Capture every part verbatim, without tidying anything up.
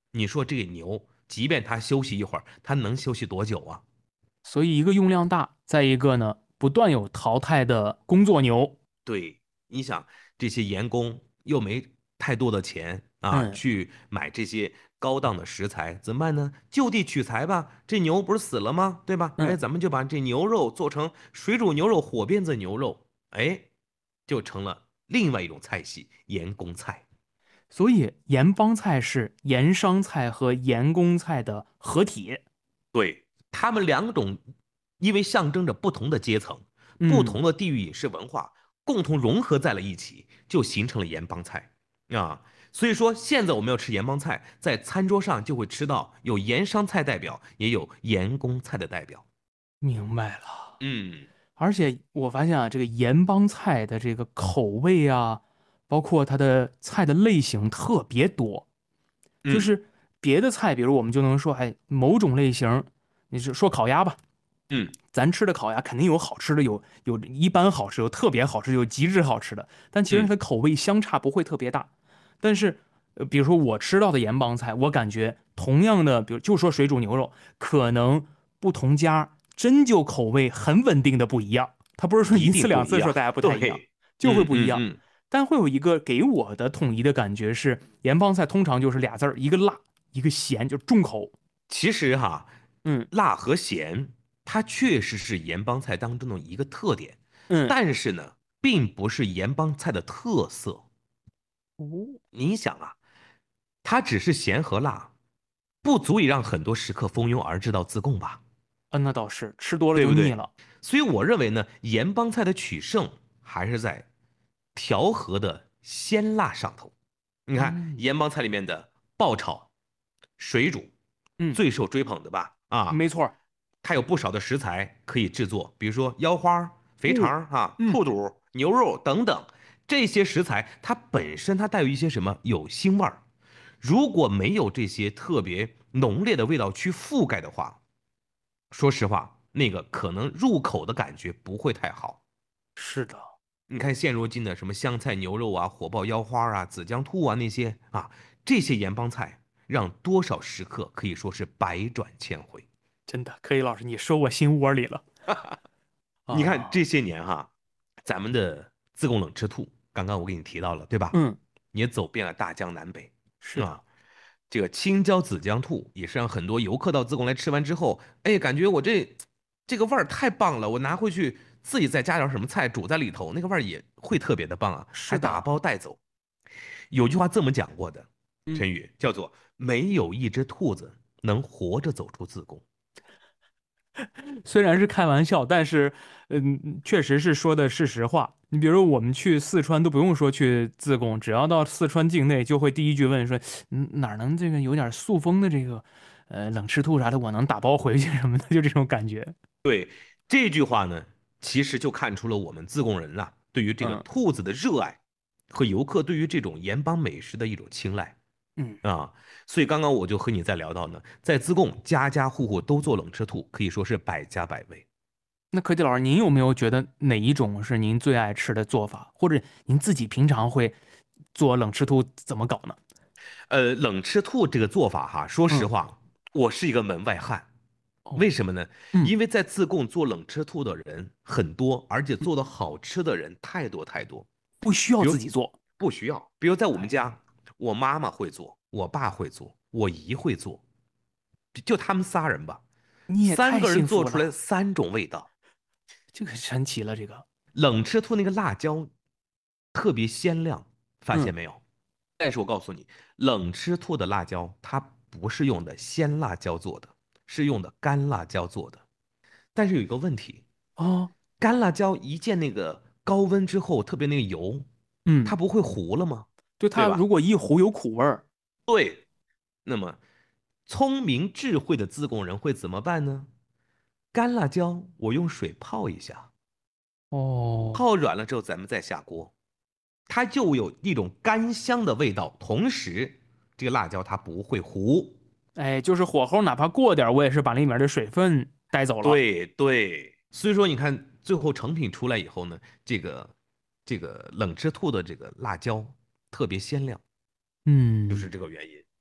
你说这个牛，即便它休息一会儿，它能休息多久啊？ 所以一个用量大，再一个呢，不断有淘汰的工作牛。 对，你想这些盐工又没太多的钱啊， 嗯去买这些高档的食材，怎么办呢？就地取材吧。这牛不是死了吗？对吧？哎， 嗯， 咱们就把这牛肉做成水煮牛肉、火鞭子牛肉，哎，就成了另外一种菜系——盐工菜。 所以盐帮菜是盐商菜和盐工菜的合体。 对，他们两种，因为象征着不同的阶层、不嗯， 同的地域饮食文化，共同融合在了一起，就形成了盐帮菜啊。所以说，现在我们要吃盐帮菜，在餐桌上就会吃到有盐商菜代表，也有盐工菜的代表。 明白了。 嗯而且我发现啊，这个盐帮菜的这个口味啊，包括它的菜的类型特别多。就嗯是别的菜，比如我们就能说，哎，某种类型，你是说烤鸭吧？ 嗯， 咱吃的烤鸭肯定有好吃的，有有一般好吃，有特别好吃，有极致好吃的，但其实它嗯， 的口味相差不会特别大。但是，呃，比如说我吃到的盐帮菜，我感觉同样的，比如就说水煮牛肉，可能不同家真就口味很稳定的不一样。它不是说一一次定不一样。 两次说大家不太一样， 对， 就会嗯不一样。 嗯嗯， 但会有一个给我的统一的感觉是，盐帮菜通常就是俩字儿，一个辣，一个咸，就重口。 其实哈， 嗯辣和咸，它确实是盐帮菜当中的一个特点， 嗯， 但是呢，并不是盐帮菜的特色。 哦， 你想啊，它只是咸和辣，不足以让很多食客蜂拥而至到自贡吧， 啊，那倒是，吃多了对不对？ 就腻了。 所以我认为呢，盐帮菜的取胜还是在调和的鲜辣上头。你看嗯盐帮菜里面的爆炒、水煮， 嗯， 最受追捧的吧？啊， 没错儿。 它有不少的食材可以制作，比如说腰花、肥哦， 肠啊、 嗯， 兔肚、牛肉等等。这些食材它本身它带有一些什么有腥味儿，如果没有这些特别浓烈的味道去覆盖的话，说实话，那个可能入口的感觉不会太好。 是的。 你看现如今的什么香菜牛肉啊、火爆腰花啊、紫姜兔啊那些啊，这些盐帮菜让多少食客可以说是百转千回。 真的，可以，老师，你说我心窝里了你看啊。 这些年哈，咱们的自贡冷吃兔，刚刚我给你提到了，对吧？ 嗯， 也走遍了大江南北是的。 啊。这个青椒紫姜兔也是让很多游客到自贡来吃完之后，哎，感觉我这这个味儿太棒了，我拿回去自己再加点什么菜煮在里头，那个味儿也会特别的棒啊，还打是的。 包带走。有句话这么讲过的， 嗯， 成语叫做"没有一只兔子能活着走出自贡"。 虽然是开玩笑，但是，嗯，确实是说的是实话。你比如我们去四川都不用说去自贡，只要到四川境内，就会第一句问说，嗯，哪儿能这个有点塑封的这个，呃，冷吃兔啥的，我能打包回去什么的，就这种感觉。 这句话呢，其实就看出了我们自贡人啊对于这个嗯兔子的热爱，和游客对于这种盐帮美食的一种青睐嗯。 啊。所以刚刚我就和你在聊到呢，在自贡家家户户都做冷吃兔，可以说是百家百味。 那柯基老师，您有没有觉得哪一种是您最爱吃的做法，或者您自己平常会做冷吃兔怎么搞呢？ 呃，冷吃兔这个做法哈，说实嗯， 话，我是一个门外汉。为哦， 什么呢？ 嗯， 因为在自贡做冷吃兔的人很多，而且做的好吃的人太多太多。 不需要比如自己做。 不需要，比如在我们哎， 家，我妈妈会做，我爸会做，我姨会做，就他们仨人吧， 你也太三个人做出来幸福了， 三种味道。 这个神奇了，这个。 冷吃兔那个辣椒特别鲜亮，发嗯， 现没有？但是我告诉你，冷吃兔的辣椒它不是用的鲜辣椒做的，是用的干辣椒做的。但是有一个问题， 哦， 干辣椒一见那个高温之后，特别那个油， 嗯， 它不会糊了吗？ 就它如对吧？ 果一糊有苦味儿。 对。那么，聪明智慧的自贡人会怎么办呢？干辣椒我用水泡一下， 哦， 泡软了之后咱们再下锅，它就有一种干香的味道，同时这个辣椒它不会糊。 哎，就是火候哪怕过点儿我也是把里面的水分带走了。 对对，所以说你看最后成品出来以后呢，这个这个冷吃兔的这个辣椒特别鲜亮，就是嗯， 这个原因。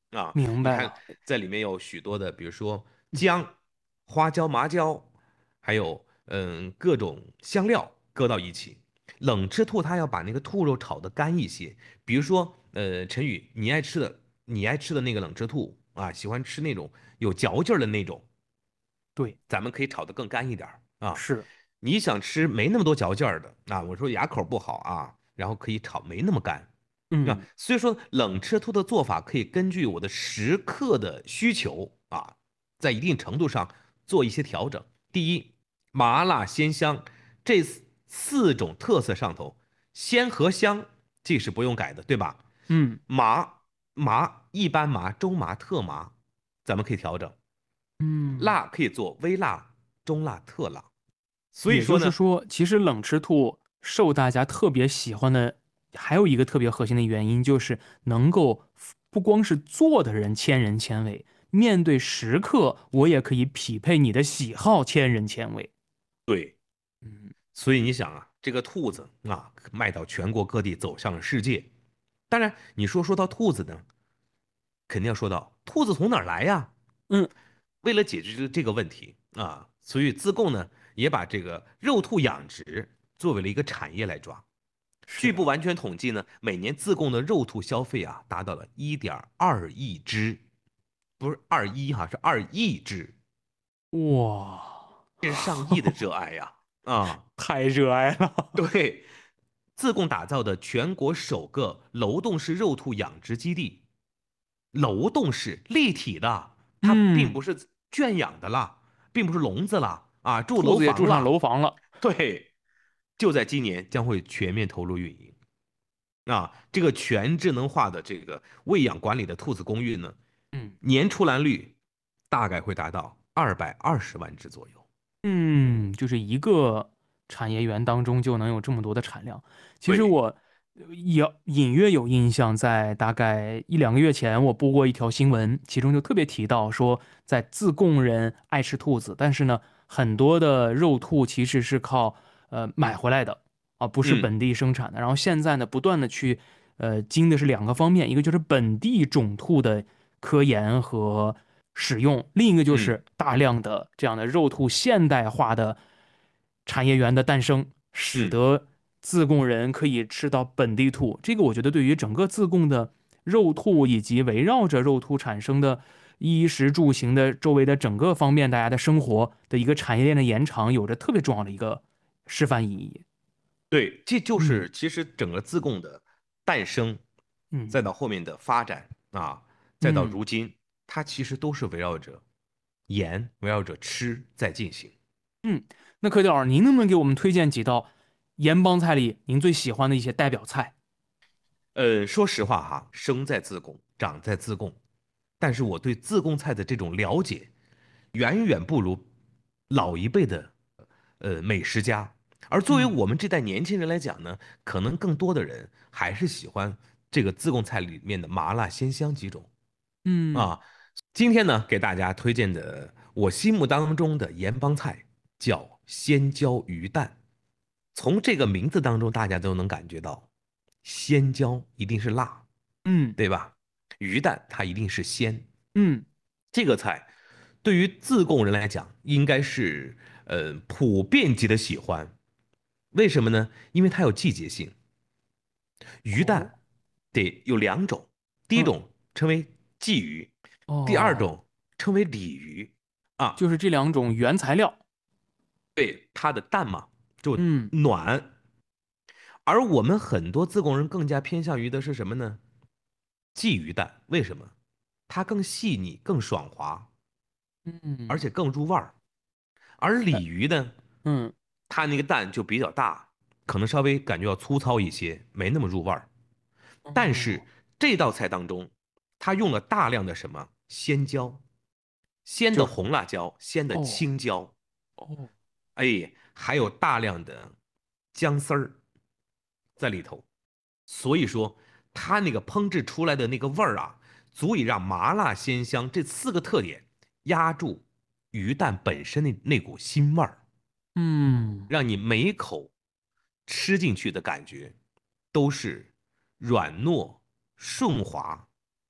啊。你看明白了。 在里面有许多的，比如说姜、花椒、麻椒，还有嗯各种香料搁到一起。冷吃兔它要把那个兔肉炒得干一些，比如说呃陈宇你爱吃的你爱吃的那个冷吃兔啊，喜欢吃那种有嚼劲儿的那种， 对， 咱们可以炒得更干一点儿啊。 是， 你想吃没那么多嚼劲儿的啊，我说牙口不好啊，然后可以炒没那么干。啊， 嗯所以说冷吃兔的做法可以根据我的食客的需求啊，在一定程度上做一些调整。第一，麻辣鲜香这四四种特色上头，鲜和香这是不用改的，对吧？ 嗯麻麻一般麻、中麻、特麻，咱们可以调整。 嗯。 辣可以做微辣、中辣、特辣。所以也说呢， 就是说，其实冷吃兔受大家特别喜欢的，还有一个特别核心的原因，就是能够不光是做的人千人千味，面对食客，我也可以匹配你的喜好，千人千味。 对， 嗯， 所以你想啊，这个兔子啊，卖到全国各地，走向了世界。当然，你说说到兔子呢，肯定要说到兔子从哪儿来呀？ 嗯， 为了解决这这个问题啊，所以自贡呢也把这个肉兔养殖作为了一个产业来抓。 是的， 据不完全统计呢，每年自贡的肉兔消费啊达到了一点二亿只，不是二一哈，是二亿只， 哇， 这是上亿的热爱呀！啊， 太热爱了。 对，自贡打造的全国首个楼栋式肉兔养殖基地，楼栋式立体的，它并嗯， 不是圈养的啦，并不是笼子啦，啊，住兔楼子也住上房了。 楼房了。 对，就在今年将会全面投入运营。啊，这个全智能化的这个喂养管理的兔子公寓呢， 嗯。 年出栏率大概会达到二百二十万只左右。 嗯，就是一个产业园当中就能有这么多的产量。其实对， 我呃也隐约有印象，在大概一两个月前，我播过一条新闻，其中就特别提到说，在自贡人爱吃兔子，但是呢，很多的肉兔其实是靠呃买回来的啊，不是嗯本地生产的。然后现在呢，不断的去呃精的是两个方面，一个就是本地种兔的科研和使用，另一个就嗯是大量的这样的肉兔现代化的产业园的诞生，使嗯， 得自贡人可以吃到本地兔。这个我觉得对于整个自贡的肉兔以及围绕着肉兔产生的衣食住行的周围的整个方面，大家的生活的一个产业链的延长，有着特别重要的一个示范意义。 对，这就嗯是其实整个自贡的诞生， 嗯再到后面的发展啊，再到嗯如今，它其实都是围绕着盐、围绕着吃在进行。 嗯。那柯导，您能不能给我们推荐几道盐帮菜里您最喜欢的一些代表菜？ 呃，说实话哈，生在自贡，长在自贡，但是我对自贡菜的这种了解，远远不如老一辈的呃美食家。而作为嗯我们这代年轻人来讲呢，可能更多的人还是喜欢这个自贡菜里面的麻辣鲜香几种嗯啊。今天呢，给大家推荐的我心目当中的盐帮菜叫鲜椒鱼蛋。从这个名字当中，大家都能感觉到，鲜椒一定是辣， 嗯对吧？鱼蛋它一定是鲜。 嗯。 这个菜对于自贡人来讲，应该是呃普遍级的喜欢。为什么呢？因为它有季节性。鱼哦， 蛋得有两种，第一嗯， 种称为鲫鱼，第二哦， 种称为鲤鱼啊。 就是这两种原材料。 对，它的蛋嘛就嗯暖，而我们很多自贡人更加偏向于的是什么呢？鲫鱼蛋，为什么？它更细腻、更爽滑，而嗯， 且更入味儿。而哎， 鲤鱼呢， 嗯， 它那个蛋就比较大，可能稍微感觉要粗糙一些，没那么入味儿。但是哦， 这道菜当中，它用了大量的什么鲜椒，鲜的就是红辣椒，鲜的哦青椒， 哦， 哎，还有大量的姜丝儿在里头。所以说，它那个烹制出来的那个味儿啊，足以让麻辣鲜香这四个特点压住鱼蛋本身的那股腥味儿， 嗯让你每一口吃进去的感觉都是软糯顺滑，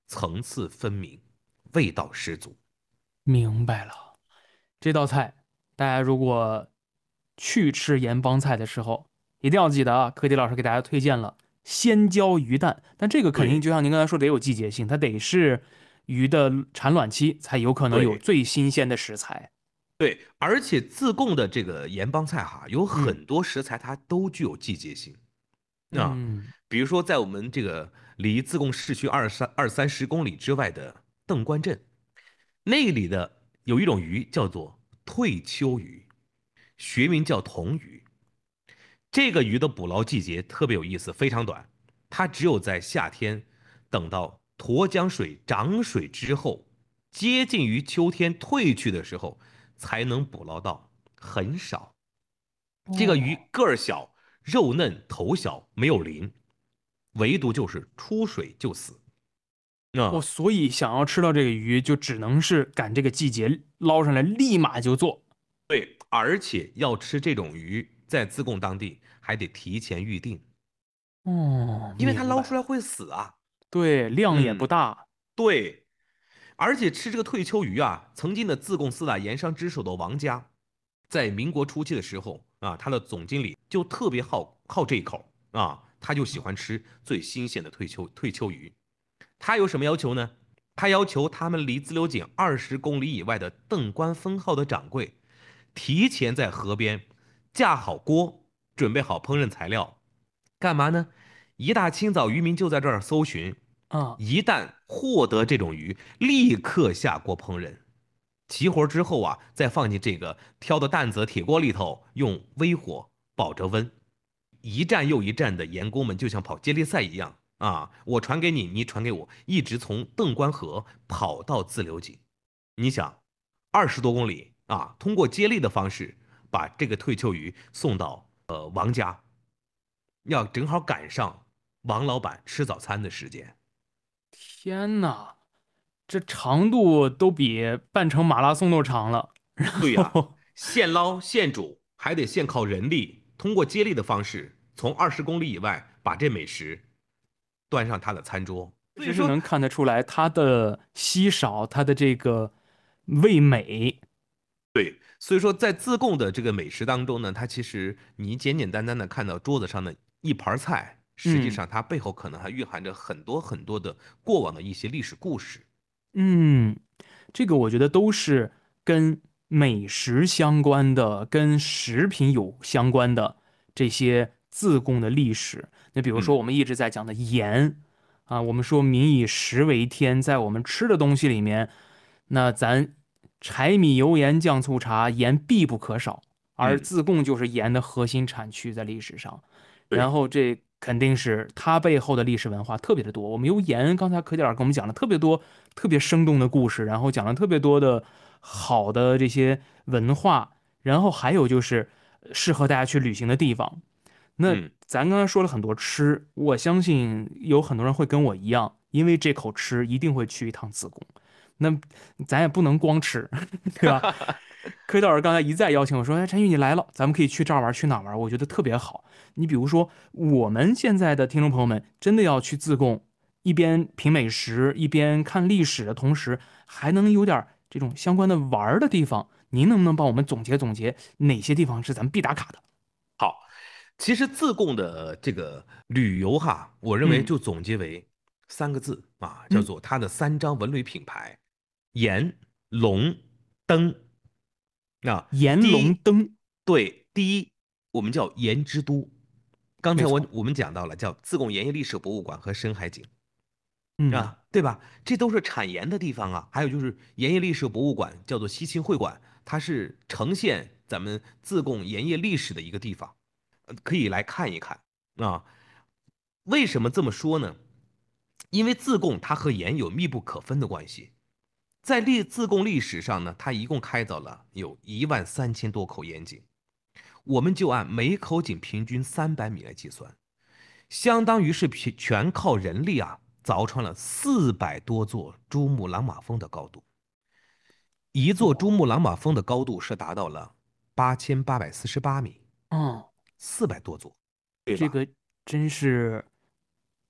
层次分明，味道十足。 明白了。这道菜，大家如果去吃盐帮菜的时候，一定要记得啊，柯迪老师给大家推荐了鲜椒鱼蛋，但这个肯定对就像您刚才说，得有季节性，它得是鱼的产卵期才有可能有对最新鲜的食材。 对，而且自贡的这个盐帮菜哈，有嗯很多食材它都具有季节性啊， 嗯， 比如说在我们这个离自贡市区二三二三十公里之外的邓关镇，那里的有一种鱼叫做退秋鱼，学名叫铜鱼。这个鱼的捕捞季节特别有意思，非常短，它只有在夏天，等到沱江水涨水之后，接近于秋天退去的时候，才能捕捞到，很少。这个鱼哦， 个儿小，肉嫩，头小，没有鳞，唯独就是出水就死。 哦， 啊、 所以想要吃到这个鱼，就只能是赶这个季节捞上来，立马就做。 对，而且要吃这种鱼，在自贡当地还得提前预定， 哦， 因为它明白了。 捞出来会死啊。 对，量也不嗯， 大。 对，而且吃这个退秋鱼啊，曾经的自贡四大盐商之首的王家，在民国初期的时候啊，他的总经理就特别好好这一口啊，他就喜欢吃最新鲜的退秋退秋鱼。他有什么要求呢？他要求他们离自流井二十公里以外的邓关分号的掌柜，提前在河边架好锅，准备好烹饪材料，干嘛呢？一大清早，渔民就在这儿搜寻， 啊。 一旦获得这种鱼，立刻下锅烹饪。起火之后啊，再放进这个挑的担子、铁锅里头，用微火保着温。一站又一站的盐工们就像跑接力赛一样啊，我传给你，你传给我，一直从邓关河跑到自流井。你想，二十多公里啊，通过接力的方式把这个退秋鱼送到呃王家，要正好赶上王老板吃早餐的时间。 天呐，这长度都比半程马拉松都长了。然对呀， 后， 现捞现煮，还得现靠人力，通过接力的方式，从二十公里以外把这美食端上他的餐桌。 确所以说， 实是能看得出来它的稀少，它的这个味美。 所以说在自贡的这个美食当中呢，它其实你简简单单的看到桌子上的一盘菜，实际嗯上它背后可能还蕴含着很多很多的过往的一些历史故事。 嗯，这个我觉得都是跟美食相关的，跟食品有相关的这些自贡的历史。那比如说嗯我们一直在讲的盐啊，我们说民以食为天，在我们吃的东西里面。那咱柴米油盐酱醋茶，盐必不可少，而嗯， 自贡就是盐的核心产区在历史上。然对， 后这肯定是它背后的历史文化特别的多。我们由盐，刚才柯点儿给我们讲了特别多、特别生动的故事，然后讲了特别多的好的这些文化，然后还有就是呃适合大家去旅行的地方。那嗯， 咱刚才说了很多吃，我相信有很多人会跟我一样，因为这口吃一定会去一趟自贡。那咱也不能光吃，对吧？柯导师刚才一再邀请我说：“哎，陈宇你来了，咱们可以去这儿玩，去哪儿玩？”我觉得特别好。你比如说，我们现在的听众朋友们真的要去自贡，一边品美食，一边看历史的同时，还能有点这种相关的玩儿的地方。您能不能帮我们总结总结哪些地方是咱们必打卡的？ 好。其实自贡的这个旅游哈，我认为嗯就总结为三个字啊，叫嗯， 做它的三张文旅品牌：盐、龙、灯。那岩第一， 龙灯， 对，第一，我们叫盐之都。刚才我没错。 我们讲到了，叫自贡盐业历史博物馆和深海景嗯啊，对吧？这都是产盐的地方啊。还有就是盐业历史博物馆，叫做西青会馆，它是呈现咱们自贡盐业历史的一个地方，呃可以来看一看啊。为什么这么说呢？因为自贡它和盐有密不可分的关系。在历自贡历史上呢，它一共开凿了有一万三千多口盐井，我们就按每口井平均三百米来计算，相当于是全全靠人力啊，凿穿了四百多座珠穆朗玛峰的高度。一座珠哇穆朗玛峰的高度是达到了八千八百四十八米， 嗯， 四百多座，对吧？ 这个真是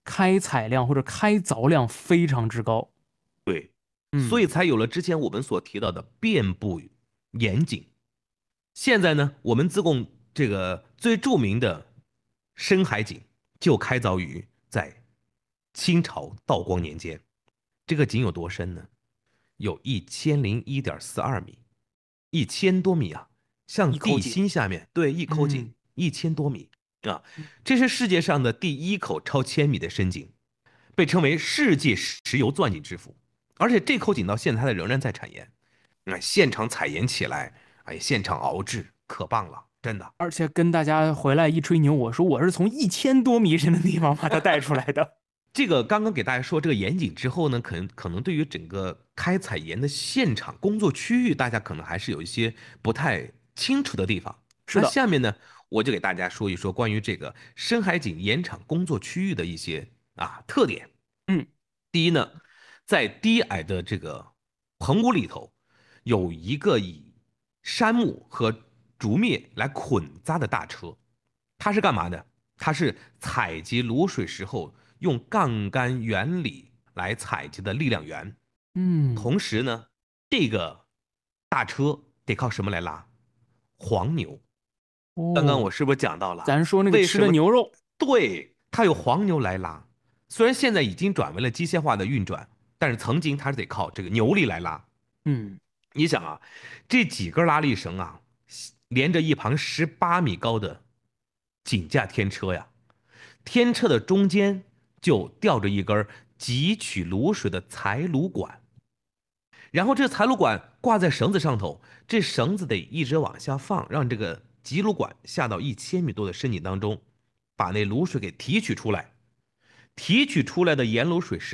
开采量或者开凿量非常之高。 对，所嗯， 以才有了之前我们所提到的遍布盐井。现在呢，我们自贡这个最著名的深海井就开凿于在清朝道光年间。这个井有多深呢？有一千零一点四二米，一千多米啊！像地一口井。 心下面，对，一口井嗯， 一千多米啊！这是世界上的第一口超千米的深井，被称为世界石油钻井之父。而且这口井到现在它仍然在产盐，那现场采盐起来，哎，现场熬制，可棒了，真的。 而且跟大家回来一吹牛，我说我是从一千多米深的地方把它带出来的。 这个刚刚给大家说这个盐井之后呢，可能可能对于整个开采盐的现场工作区域，大家可能还是有一些不太清楚的地方。 是的。 那下面呢，我就给大家说一说关于这个深海井盐场工作区域的一些啊特点。 嗯。 第一呢，在低矮的这个棚屋里头，有一个以杉木和竹篾来捆扎的大车，它是干嘛的？它是采集卤水时候用杠杆原理来采集的力量源。 嗯。 同时呢，这个大车得靠什么来拉？黄牛。刚刚哦， 我是不是讲到了咱说那个吃为什么？ 的牛肉。 对，它有黄牛来拉。虽然现在已经转为了机械化的运转，但是曾经它是得靠这个牛力来拉。 嗯。 你想啊，这几根拉力绳啊，连着一旁十八米高的井架天车呀，天车的中间就吊着一根汲取卤水的采卤管，然后这采卤管挂在绳子上头，这绳子得一直往下放，让这个集卤管下到一千米多的深井当中，把那卤水给提取出来。提取出来的盐卤水是